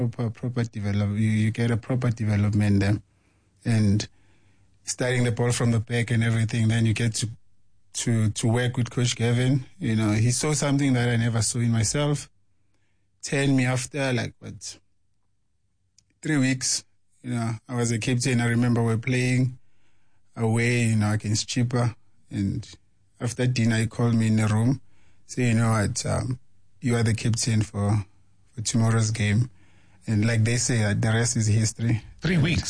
proper develop. You get a proper development there, and starting the ball from the back and everything. Then you get to work with Coach Gavin. You know, he saw something that I never saw in myself. Tell me after 3 weeks, you know, I was a captain. I remember we're playing away, you know, against Chippa, and after dinner he called me in the room, say, you know what, you are the captain for tomorrow's game. And like they say, the rest is history. 3 weeks.